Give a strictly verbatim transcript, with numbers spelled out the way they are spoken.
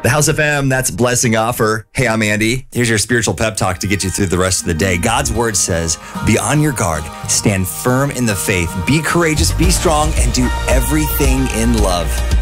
The House F M, that's Blessing Offer. Hey, I'm Andy. Here's your spiritual pep talk to get you through the rest of the day. God's word says, be on your guard, stand firm in the faith, be courageous, be strong, and do everything in love.